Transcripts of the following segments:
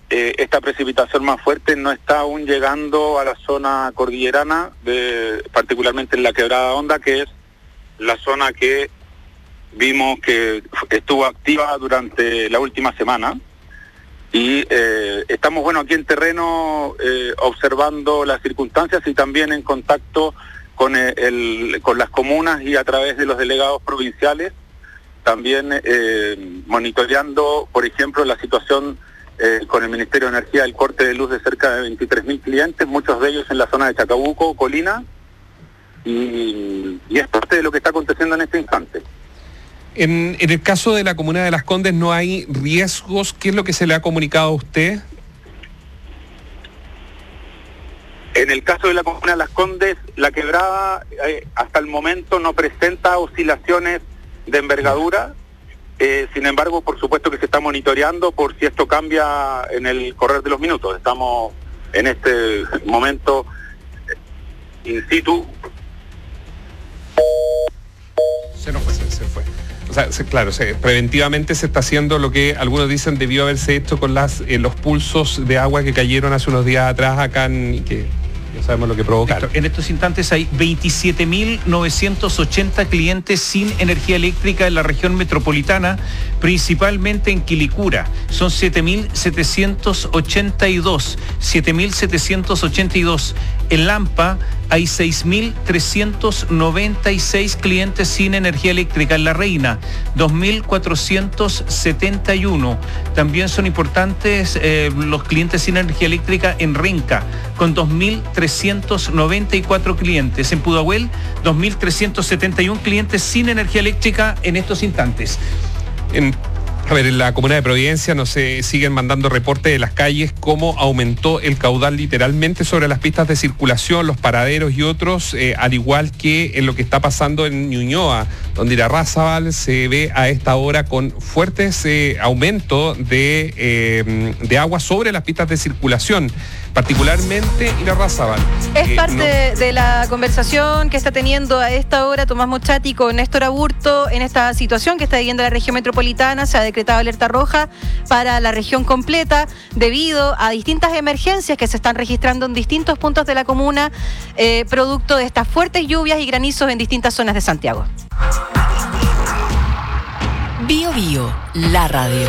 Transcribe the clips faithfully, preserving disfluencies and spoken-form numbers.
eh, esta precipitación más fuerte no está aún llegando a la zona cordillerana, de, particularmente en la Quebrada Honda, que es la zona que vimos que estuvo activa durante la última semana. Y eh, estamos, bueno, aquí en terreno eh, observando las circunstancias y también en contacto con, el, el, con las comunas y a través de los delegados provinciales, también eh, monitoreando, por ejemplo, la situación eh, con el Ministerio de Energía, el corte de luz de cerca de veintitrés mil clientes, muchos de ellos en la zona de Chacabuco, Colina, y, y es parte de lo que está aconteciendo en este instante. En, en el caso de la comuna de Las Condes, ¿no hay riesgos? ¿Qué es lo que se le ha comunicado a usted? En el caso de la comuna de Las Condes, la quebrada eh, hasta el momento no presenta oscilaciones de envergadura. Eh, sin embargo, por supuesto que se está monitoreando por si esto cambia en el correr de los minutos. Estamos en este momento in situ. Se nos fue, se, se fue. O sea, se, claro, se, preventivamente se está haciendo lo que algunos dicen debió haberse hecho con las eh, los pulsos de agua que cayeron hace unos días atrás acá en, y que ya sabemos lo que provocaron. En estos instantes hay veintisiete mil novecientos ochenta clientes sin energía eléctrica en la región metropolitana, principalmente en Quilicura. Son siete mil setecientos ochenta y dos. siete mil setecientos ochenta y dos. En Lampa hay seis mil trescientos noventa y seis clientes sin energía eléctrica. En La Reina, dos mil cuatrocientos setenta y uno. También son importantes eh, los clientes sin energía eléctrica en Renca, con dos mil trescientos noventa y cuatro clientes. En Pudahuel, dos mil trescientos setenta y uno clientes sin energía eléctrica en estos instantes. En A ver, en la comuna de Providencia nos se siguen mandando reportes de las calles, cómo aumentó el caudal literalmente sobre las pistas de circulación, los paraderos y otros, eh, al igual que en lo que está pasando en Ñuñoa, donde Irarrázaval se ve a esta hora con fuertes eh, aumentos de, eh, de agua sobre las pistas de circulación, particularmente Irarrázaval. Es eh, parte no... de la conversación que está teniendo a esta hora Tomás Mochati con Néstor Aburto en esta situación que está viviendo la región metropolitana. Se ha decretado alerta roja para la región completa debido a distintas emergencias que se están registrando en distintos puntos de la comuna, eh, producto de estas fuertes lluvias y granizos en distintas zonas de Santiago. Bio Bio, la radio.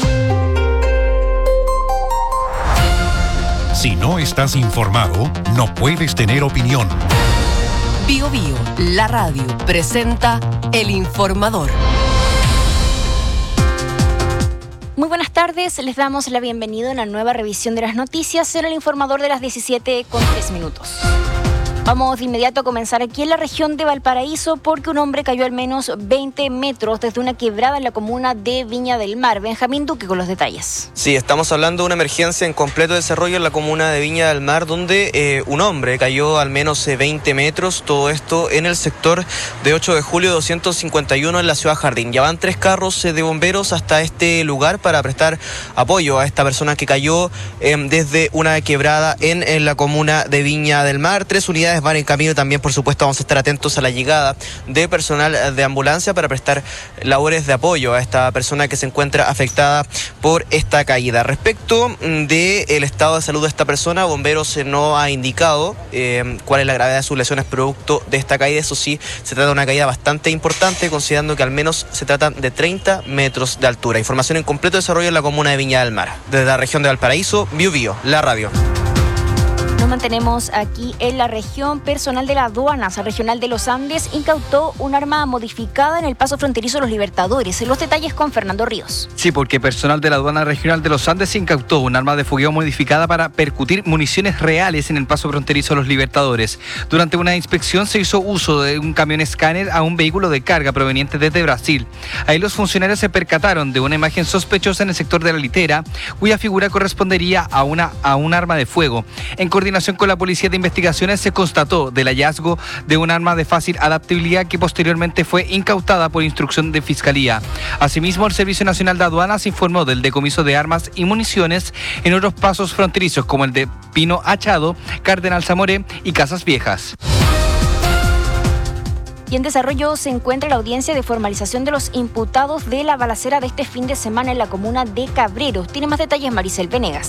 Si no estás informado, no puedes tener opinión. Bio Bio, la radio, presenta El Informador. Muy buenas tardes, les damos la bienvenida a una nueva revisión de las noticias en El Informador de las diecisiete con tres minutos. Vamos de inmediato a comenzar aquí en la región de Valparaíso porque un hombre cayó al menos veinte metros desde una quebrada en la comuna de Viña del Mar. Benjamín Duque con los detalles. Sí, estamos hablando de una emergencia en completo desarrollo en la comuna de Viña del Mar donde eh, un hombre cayó al menos eh, veinte metros, todo esto en el sector de ocho de julio doscientos cincuenta y uno en la ciudad Jardín. Ya van tres carros eh, de bomberos hasta este lugar para prestar apoyo a esta persona que cayó eh, desde una quebrada en, en la comuna de Viña del Mar. Tres unidades van en camino. También, por supuesto, vamos a estar atentos a la llegada de personal de ambulancia para prestar labores de apoyo a esta persona que se encuentra afectada por esta caída. Respecto del estado de salud de esta persona, Bomberos no ha indicado eh, cuál es la gravedad de sus lesiones producto de esta caída. Eso sí, se trata de una caída bastante importante, considerando que al menos se trata de treinta metros de altura. Información en completo desarrollo en la comuna de Viña del Mar. Desde la región de Valparaíso, Bio Bio, la radio. Nos mantenemos aquí en la región. Personal de la aduana regional de los Andes incautó un arma modificada en el paso fronterizo de los Libertadores. Los detalles con Fernando Ríos. Sí, porque personal de la aduana regional de los Andes incautó un arma de fogueo modificada para percutir municiones reales en el paso fronterizo de los Libertadores. Durante una inspección se hizo uso de un camión escáner a un vehículo de carga proveniente desde Brasil. Ahí los funcionarios se percataron de una imagen sospechosa en el sector de la litera, cuya figura correspondería a una a un arma de fuego. En coordinación con la Policía de Investigaciones se constató del hallazgo de un arma de fácil adaptabilidad que posteriormente fue incautada por instrucción de Fiscalía. Asimismo, el Servicio Nacional de Aduanas informó del decomiso de armas y municiones en otros pasos fronterizos como el de Pino Achado, Cardenal Zamoré y Casas Viejas. Y en desarrollo se encuentra la audiencia de formalización de los imputados de la balacera de este fin de semana en la comuna de Cabreros. Tiene más detalles Maricel Venegas.